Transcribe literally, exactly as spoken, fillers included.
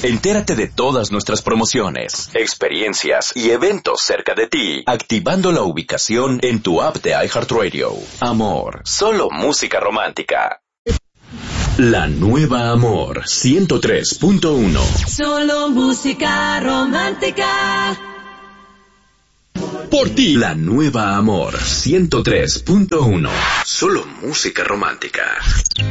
Entérate de todas nuestras promociones, experiencias y eventos cerca de ti, activando la ubicación en tu app de iHeartRadio. Amor, solo música romántica. La nueva Amor ciento tres punto uno. Solo música romántica. Por ti. La nueva Amor ciento tres punto uno. Solo música romántica.